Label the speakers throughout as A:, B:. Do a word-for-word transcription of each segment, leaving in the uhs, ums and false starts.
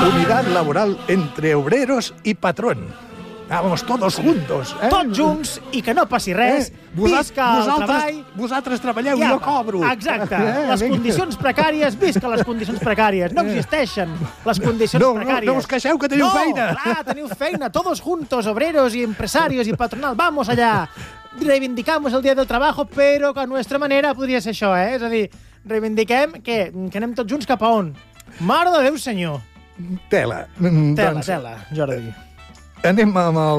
A: Unidad laboral entre obreros y patrón. Vamos, todos juntos. Eh?
B: Tots junts i que no passi res.
A: Eh? Vosat,
B: visca el
A: vosaltres,
B: treball.
A: Vosaltres treballeu
B: Ja,
A: i jo cobro.
B: Exacte.
A: Eh?
B: Les
A: Vinga.
B: condicions precàries, visca les condicions precàries. No existeixen les condicions
A: no,
B: precàries.
A: No, no us queixeu que teniu
B: no,
A: feina.
B: No, clar, teniu feina. Todos juntos, obreros y empresarios y patronal. Vamos allá. Reivindicamos el Día del Trabajo, però que a nuestra manera podria ser això, eh? És a dir, reivindiquem que, que anem tots junts cap a on? Mare de Déu, senyor.
A: Tela.
B: Tela,
A: doncs,
B: tela, Jordi.
A: Anem amb el...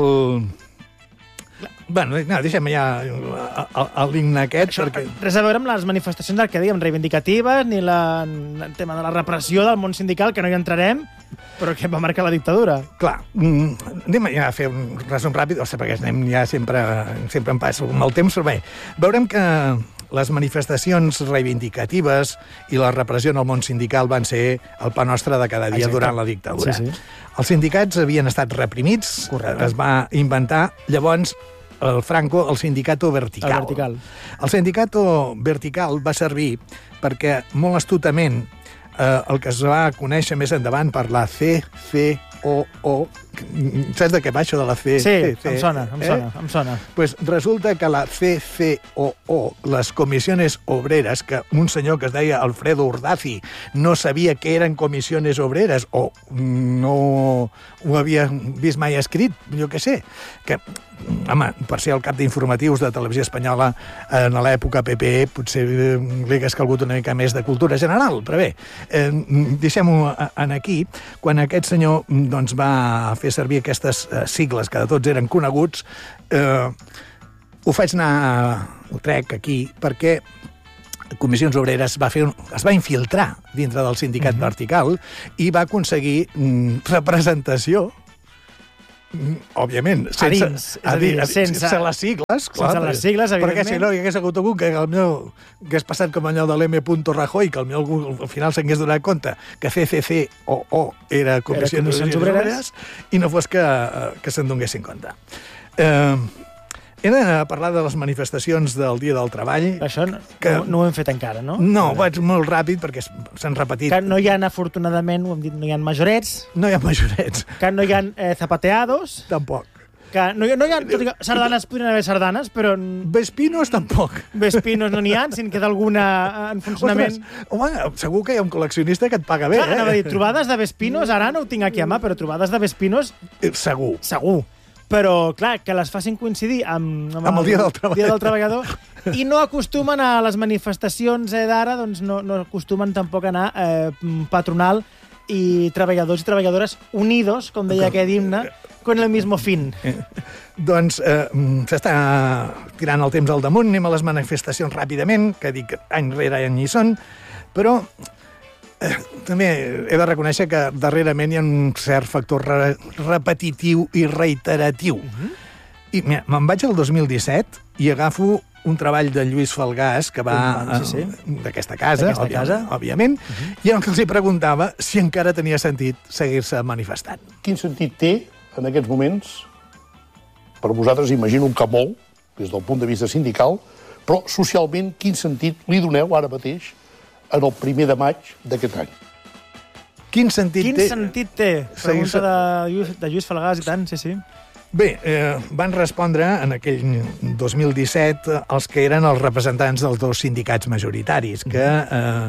A: Bueno, no, deixem ja l'himne aquest,
B: Això,
A: perquè...
B: Res a veure amb les manifestacions del que dèiem, reivindicatives, ni la, el tema de la repressió del món sindical, que no hi entrarem, però que va marcar la dictadura.
A: Clar, mm, anem ja a fer un resum ràpid, o sigui, perquè anem ja sempre, sempre en passo amb el temps, però bé, veurem que les manifestacions reivindicatives i la repressió en el món sindical van ser el pa nostre de cada dia. Exacte. Durant la dictadura.
B: Sí, sí.
A: Els sindicats havien estat reprimits. Correcte. Es va inventar, llavors, el Franco, el sindicato vertical.
B: El vertical.
A: El sindicato vertical va servir perquè, molt astutament, eh, el que es va conèixer més endavant per la C C O O, saps de què va això de la C C O O?
B: Sí, em sona, em sona, eh? em sona.
A: Pues resulta que la C C O O, les comissiones obreres, que un senyor que es deia Alfredo Urdazi no sabia què eren comissiones obreres o no ho havia vist mai escrit, jo què sé, que, home, per ser el cap d'informatius de Televisió Espanyola en l'època P P E, potser li hagués calgut una mica més de cultura general, però bé, eh, deixem-ho en aquí. Quan aquest senyor doncs, va fer servir aquestes eh, sigles que de tots eren coneguts, eh, ho faig anar, ho trec aquí, perquè Comissions Obreres va fer un, es va infiltrar dintre del sindicat mm-hmm. vertical i va aconseguir mm, representació, òbviament, sense,
B: a dins, a dir,
A: a dir,
B: sense,
A: sense les sigles, clar,
B: sense les sigles, evidentment.
A: Perquè si no hi hagués hagut algú que el meu hagués passat com allò de l'M. Rajoy, que el meu al final s'hagués donat compte que C C C O O era Comissions, era comissions obreres, obreres i no fos que, que se'n donessin compte. Eh, he de parlar de les manifestacions del Dia del Treball.
B: Això no,
A: que,
B: no, no ho hem fet encara, no?
A: No, vaig molt ràpid perquè s'han repetit.
B: Que no hi ha, afortunadament, ho hem dit, no hi ha majorets.
A: No hi ha majorets.
B: Que no hi ha eh, zapateados.
A: Tampoc.
B: Que no hi ha, no hi ha tot i que sardanes, podrien haver sardanes, però...
A: Vespinos tampoc.
B: Vespinos no n'hi ha, si en queda alguna en funcionament.
A: Ostres, home, segur que hi ha un col·leccionista que et paga bé,
B: Clar,
A: eh?
B: Anava a dir, trobades de Vespinos, ara no ho tinc aquí a mà, però trobades de Vespinos...
A: Segur.
B: Segur. Però, clar, que les facin coincidir amb,
A: amb, amb el, el Dia del Treballador,
B: dia del treballador i no acostumen a les manifestacions eh, d'ara, doncs no, no acostumen tampoc a anar eh, patronal i treballadors i treballadores unidos, com deia aquest himne, con el mismo fin.
A: Eh, doncs eh, s'està tirant el temps al damunt, anem a les manifestacions ràpidament, que dic any rere any hi són, però eh, també he de reconèixer que darrerament hi ha un cert factor re repetitiu i reiteratiu. Uh-huh. I mira, me'n vaig al dos mil disset i agafo un treball de Lluís Falgàs, que va sí, sí. d'aquesta casa, òbvia, casa, òbviament, uh-huh. i en què els preguntava si encara tenia sentit seguir-se manifestant.
C: Quin sentit té, en aquests moments, per vosaltres, imagino que molt, des del punt de vista sindical, però socialment, quin sentit li doneu ara mateix en el primer de maig d'aquest any?
A: Quin sentit
B: Quin
A: té?
B: Quin sentit té? Pregunta de Lluís, de Lluís Falgàs i tant, sí, sí.
A: Bé, eh, van respondre en aquell dos mil disset els que eren els representants dels dos sindicats majoritaris, que eh,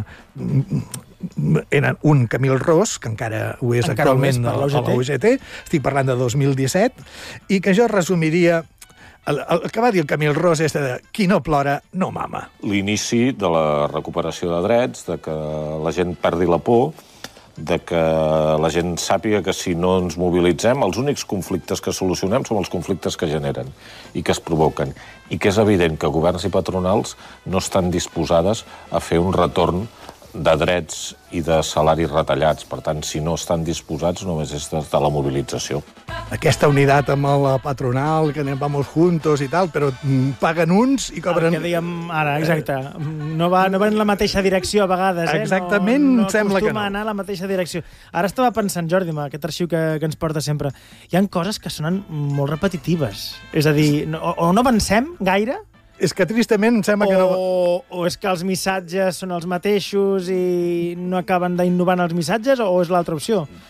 A: eren un Camil Ros, que encara ho és
B: encara
A: actualment
B: ho és,
A: a la U G T, estic parlant de dos mil disset, i que jo resumiria el, el que va dir el Camil Ros és de qui no plora no mama.
D: L'inici de la recuperació de drets, de que la gent perdi la por, de que la gent sàpiga que si no ens mobilitzem, els únics conflictes que solucionem són els conflictes que generen i que es provoquen. I que és evident que governs i patronals no estan disposades a fer un retorn de drets i de salaris retallats. Per tant, si no estan disposats, només és des de la mobilització.
A: Aquesta unitat amb la patronal, que anem vamos juntos i tal, però paguen uns i cobren...
B: El que dèiem ara, exacte. No va, no va en la mateixa direcció a vegades, eh?
A: Exactament,
B: no, no
A: sembla que no.
B: No acostuma a anar a la mateixa direcció. Ara estava pensant, Jordi, amb aquest arxiu que, que ens porta sempre, hi ha coses que sonen molt repetitives. És a dir, no, o no avancem gaire,
A: és que tristament em sembla
B: o,
A: que no...
B: O és que els missatges són els mateixos i no acaben d'innovar en els missatges, o és l'altra opció?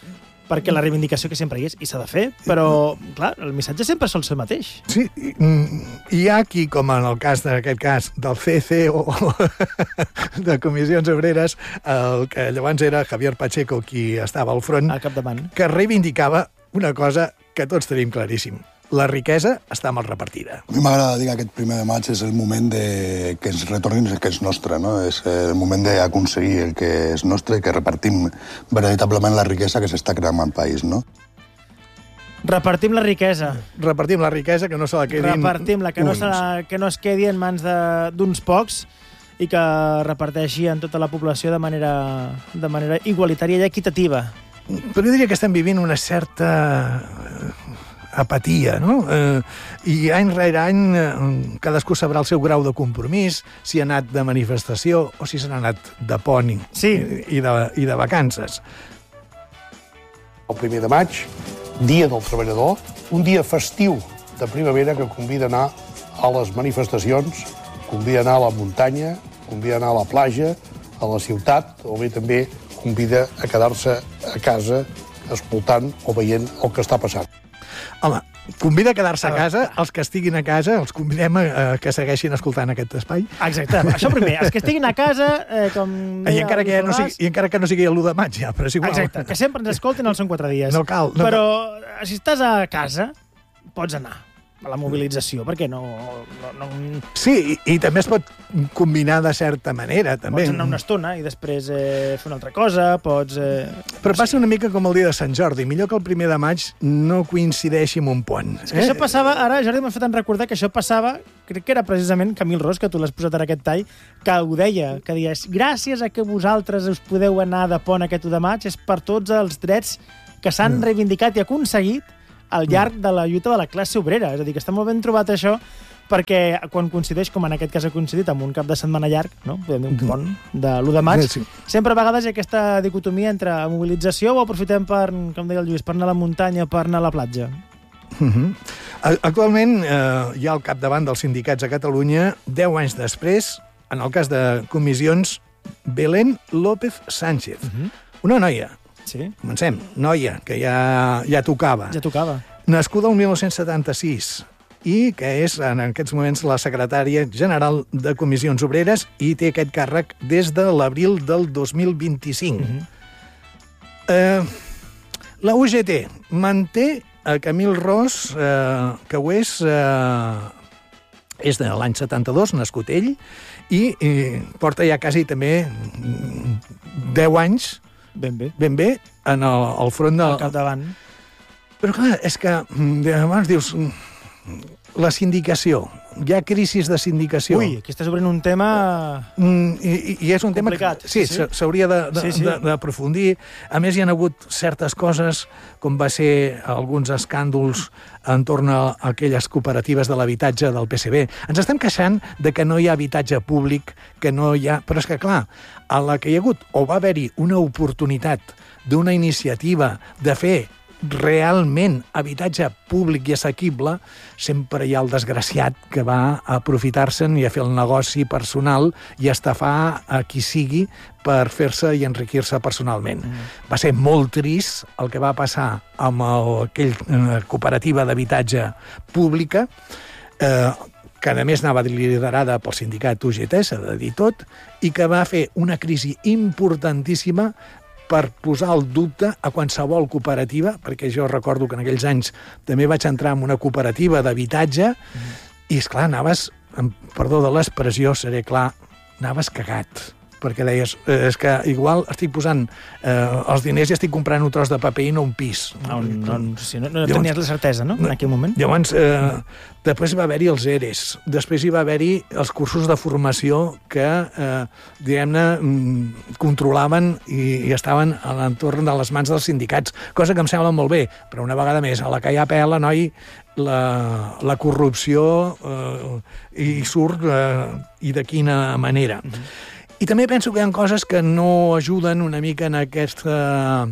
B: perquè la reivindicació que sempre hi és, i s'ha de fer, però, clar, el missatge sempre sol ser el mateix.
A: Sí, hi ha qui, com en el cas d'aquest cas del C C O de Comissions Obreres, el que llavors era Javier Pacheco, qui estava al front,
B: Al capdavant.
A: que reivindicava una cosa que tots tenim claríssim. La riquesa està mal repartida.
E: A mi m'agrada dir que aquest primer de maig és el moment de que ens retornin el que és nostre, no? És el moment d'aconseguir el que és nostre i que repartim veritablement la riquesa que s'està creant al país, no?
B: Repartim la riquesa.
A: Repartim la riquesa, que no se la quedin
B: Repartim-la, que, no
A: uns.
B: se la, que no es quedi en mans de- d'uns pocs i que reparteixi en tota la població de manera, de manera igualitària i equitativa.
A: Però jo diria que estem vivint una certa apatia, no? Eh, I any rere any eh, cadascú sabrà el seu grau de compromís, si ha anat de manifestació o si se n'ha anat de pont i,
B: Sí.
A: i, de, i de vacances.
C: El primer de maig, Dia del Treballador, un dia festiu de primavera que convida a anar a les manifestacions, convida a anar a la muntanya, convida a anar a la platja, a la ciutat, o bé també convida a quedar-se a casa escoltant o veient el que està passant.
A: Home, convida a quedar-se a casa, els que estiguin a casa els convidem a, a que segueixin escoltant aquest espai.
B: Exacte, això primer. Els que estiguin a casa, eh, com
A: I encara, que ja no sigui, I encara que no sigui l'u de maig, ja, però és igual.
B: Exacte, que sempre ens escoltin els Són quatre dies.
A: No cal, no
B: Però si estàs a casa, pots anar a la mobilització, perquè no... no, no
A: Sí, i, i també es pot combinar de certa manera, també.
B: pots anar una estona i després eh, fer una altra cosa, pots... Eh...
A: Però passa una mica com el dia de Sant Jordi. Millor que el primer de maig no coincideixi amb un pont.
B: És que això passava, ara Jordi m'ha fet recordar que això passava, crec que era precisament Camil Ros, que tu l'has posat ara aquest tall, que ho deia, que dies, gràcies a que vosaltres us podeu anar de pont aquest u de maig, és per tots els drets que s'han
A: Mm.
B: reivindicat i aconseguit al llarg de la lluita de la classe obrera. És a dir, que està molt ben trobat això, perquè quan coincideix, com en aquest cas ha coincidit, amb un cap de setmana llarg, no? Podem dir un pont de l'u de maig,
A: Sí, sí.
B: sempre a vegades hi ha aquesta dicotomia entre mobilització o aprofitem per, com deia el Lluís, per anar a la muntanya, per anar a la platja.
A: Uh -huh. Actualment eh, hi ha al capdavant dels sindicats a Catalunya, deu anys després, en el cas de comissions, Belén López Sánchez. Uh -huh. Una noia,
B: Sí,
A: comencem, noia, que ja, ja tocava.
B: ja tocava.
A: Nascuda el mil nou-cents setanta-sis i que és en aquests moments la secretària general de Comissions Obreres i té aquest càrrec des de l'abril del dos mil vint-i-cinc. Uh -huh. eh, la U G T manté a Camil Ros, eh, que ho és, eh, és de l'any setanta-dos, nascut ell, i, i porta ja quasi també deu anys,
B: Ben bé.
A: ben bé, en el, al front
B: Al
A: del...
B: capdavant.
A: Però clar, és que mm, abans dius mm, la sindicació, hi ha crisis de sindicació.
B: Ui, aquí estàs obrint un tema...
A: Mm, i, I és un
B: Complicat,
A: tema que sí,
B: sí, sí.
A: s'hauria de- de-
B: Sí, sí.
A: de- d'aprofundir. A més, hi ha hagut certes coses, com va ser alguns escàndols entorn a aquelles cooperatives de l'habitatge del P S B. Ens estem queixant de que no hi ha habitatge públic, que no hi ha... Però és que, clar, a la que hi ha hagut o va haver-hi una oportunitat d'una iniciativa de fer realment habitatge públic i assequible, sempre hi ha el desgraciat que va a aprofitar-se'n i a fer el negoci personal i estafar a qui sigui per fer-se i enriquir-se personalment. Mm. Va ser molt trist el que va passar amb el, aquell eh, cooperativa d'habitatge pública, eh, que a més anava liderada pel sindicat U G T, s'ha de dir tot, i que va fer una crisi importantíssima per posar el dubte a qualsevol cooperativa, perquè jo recordo que en aquells anys també vaig entrar en una cooperativa d'habitatge mm. i, esclar, anaves, amb perdó de l'expressió, seré clar, anaves cagat, perquè deies, eh, és que igual estic posant eh, els diners i estic comprant un tros de paper i no un pis.
B: No, no, no, sí, no, no
A: Llavors-
B: tenies la certesa, no?, en aquell moment.
A: Llavors, eh, després va haver-hi els E R Es, després hi va haver-hi els cursos de formació que, eh, diguem-ne, mm, controlaven i, i estaven a l'entorn de les mans dels sindicats, cosa que em sembla molt bé, però una vegada més, a la que hi ha pela, noi, la, la corrupció eh, hi surt eh, i de quina manera. Mm-hmm. I també penso que hi ha coses que no ajuden una mica en aquesta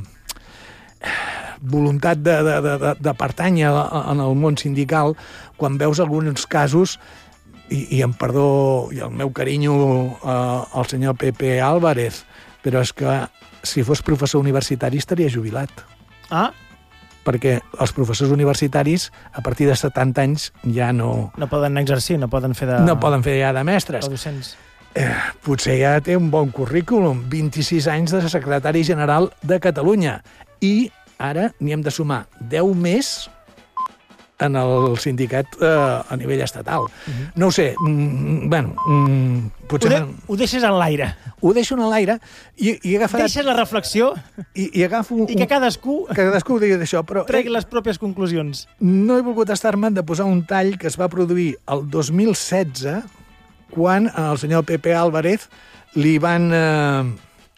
A: voluntat de, de, de, de, de pertànyer en el món sindical, quan veus alguns casos, i, i em perdó, i el meu carinyo eh, al senyor Pepe Álvarez, però és que si fos professor universitari estaria jubilat.
B: Ah,
A: perquè els professors universitaris, a partir de setanta anys, ja no...
B: no poden exercir, no poden fer de...
A: No poden fer ja de mestres.
B: de docents.
A: Eh, potser ja té un bon currículum, vint-i-sis anys de secretari general de Catalunya. I ara n'hi hem de sumar deu més en el sindicat eh, a nivell estatal. Uh-huh. No ho sé, mm, bueno, mm, potser...
B: Ho, de, ho deixes en l'aire.
A: Ho deixo en l'aire i, i agafarà...
B: Deixes la reflexió
A: I, i agafo...
B: i que cadascú
A: Que cadascú digui d'això, però...
B: tregui les pròpies conclusions.
A: No he volgut estar-me'n de posar un tall que es va produir el dos mil setze quan al senyor Pepe Álvarez li van eh,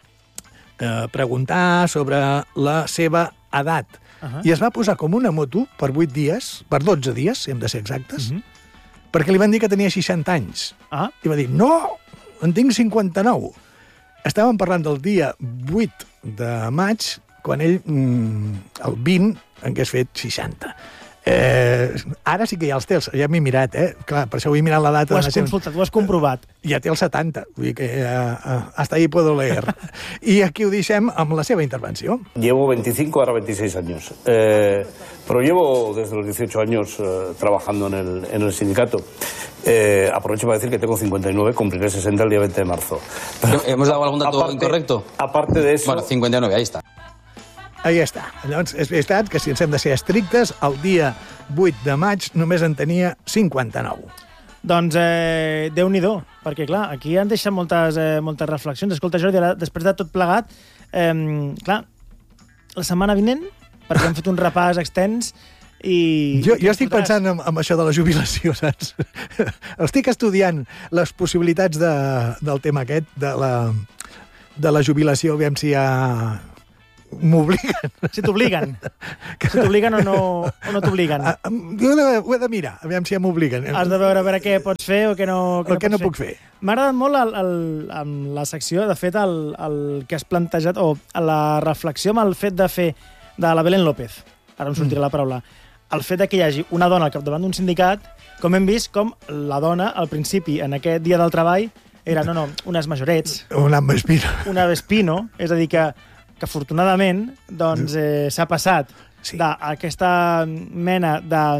A: eh, preguntar sobre la seva edat. Uh-huh. I es va posar com una moto per vuit dies, per dotze dies, si hem de ser exactes, uh-huh. perquè li van dir que tenia seixanta anys.
B: Ah.
A: I va dir, no, en tinc cinquanta-nou. Estàvem parlant del dia vuit de maig, quan ell, mm, el vint, hagués fet seixanta. Eh, ara sí que ja els té, ja m'he mirat, eh? Clar, per això ho he mirat la data.
B: Ho has consultat, ho has comprovat.
A: Ja té el setanta, vull dir que eh, eh, hasta ahí puedo leer. I aquí ho deixem amb la seva intervenció.
F: Llevo veinticinco, ahora veintiséis años. Eh, pero llevo desde los dieciocho años eh, trabajando en el, en el sindicato. Eh, aprovecho para decir que tengo cincuenta y nueve, cumpliré sesenta el día veinte de marzo. Pero,
G: ¿Hemos dado algún dato
F: aparte,
G: incorrecto?
F: Aparte de eso...
G: Bueno, cincuenta y nueve, ahí está.
A: Ahí està. Llavors, és veritat que si ens hem de ser estrictes, el dia vuit de maig només en tenia cinquanta-nou.
B: Doncs eh, Déu-n'hi-do, perquè clar, aquí han deixat moltes, eh, moltes reflexions. Escolta, Jordi, ara, després de tot plegat, eh, clar, la setmana vinent, perquè hem fet un repàs extens i...
A: Jo, jo estic pensant en, en això de la jubilació, saps? Estic estudiant les possibilitats de, del tema aquest, de la, de la jubilació, aviam si hi ha... m'obliguen.
B: Si t'obliguen. Si t'obliguen o no, o no t'obliguen.
A: Jo ho he de mirar, aviam si ja m'obliguen.
B: Has de veure a veure què pots fer o què no, què
A: o què no,
B: no
A: puc fer.
B: M'ha agradat molt el, el, amb la secció, de fet, el, el que has plantejat, o la reflexió amb el fet de fer de la Belén López, ara em sortirà mm. la paraula, el fet de que hi hagi una dona al capdavant d'un sindicat, com hem vist, com la dona, al principi, en aquest dia del treball, era, no, no, unes majorets.
A: Una vespino.
B: Una vespino, és a dir, que que afortunadament doncs, eh, s'ha passat sí. d'aquesta mena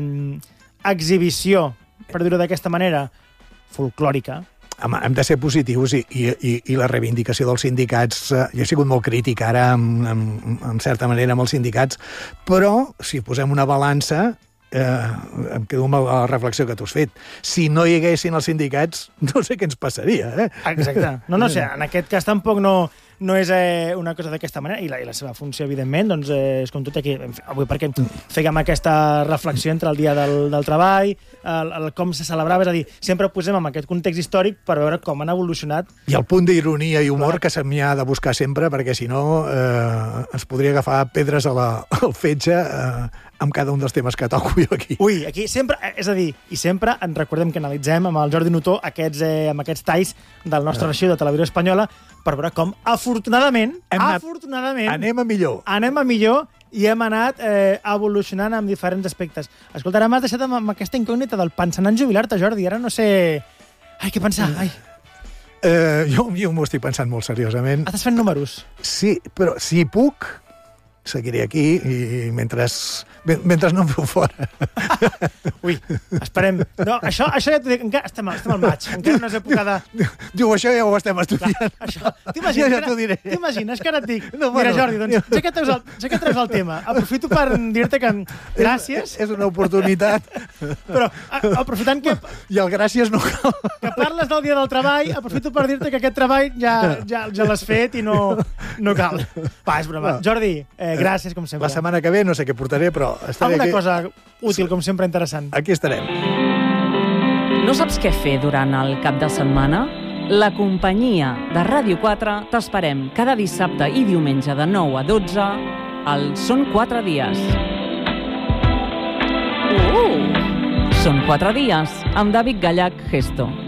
B: d'exhibició, per dir-ho d'aquesta manera, folclòrica.
A: Home, hem de ser positius i, i, i, i la reivindicació dels sindicats... Eh, jo he sigut molt crític ara, en, en, en certa manera, amb els sindicats, però si posem una balança, eh, em quedo amb la reflexió que tu has fet. Si no hi haguessin els sindicats, no sé què ens passaria. Eh?
B: Exacte. No, no sé, en aquest cas tampoc no... no és eh, una cosa d'aquesta manera, i la, i la seva funció, evidentment, doncs, eh, és com tot aquí. Avui perquè fèiem aquesta reflexió entre el dia del, del treball, el, el com se celebrava, és a dir, sempre ho posem en aquest context històric per veure com han evolucionat.
A: I el punt d'ironia i humor Clar. que se m'hi ha de buscar sempre, perquè si no eh, es podria agafar pedres a la, al fetge eh, amb cada un dels temes que toco jo aquí.
B: Ui, aquí sempre, és a dir, i sempre ens recordem que analitzem amb el Jordi Notó aquests, eh, amb aquests talls del nostre ah. arxiu de Televisió Espanyola per veure com, afortunadament, hem anat, afortunadament,
A: anem a millor.
B: Anem a millor i hem anat eh, evolucionant amb diferents aspectes. Escolta, ara m'has deixat amb, amb aquesta incògnita del pensant en jubilar-te, Jordi. Ara no sé... Ai, què pensar? Ai.
A: Eh, jo jo m'ho estic pensant molt seriosament.
B: Estàs fent números?
A: Sí, però si puc, seguiré aquí i mentre, mentre no em feu fora.
B: Ui, esperem. No, això, això ja t'ho dic, encara estem, estem al maig, encara no és època de...
A: Diu, això ja ho estem estudiant.
B: Clar, això, t'imagines, ja, ja t'ho diré. T'imagines que ara et dic, no, bueno, mira, Jordi, doncs, ja que, treus el, ja que treus el tema, aprofito per dir-te que gràcies.
A: És, és una oportunitat.
B: Però, aprofitant que...
A: I el gràcies no cal.
B: Que parles del dia del treball, aprofito per dir-te que aquest treball ja, ja, ja l'has fet i no, no cal. Va, és broma. Jordi, eh, gràcies, com sempre.
A: La setmana que ve no sé què portaré, però estaré
B: Alguna
A: aquí.
B: cosa útil, com sempre, interessant.
A: Aquí estarem.
H: No saps què fer durant el cap de setmana? La companyia de Ràdio quatre t'esperem cada dissabte i diumenge de nou a dotze al Són quatre dies. Uh! Són quatre dies amb David Gallach Gesto.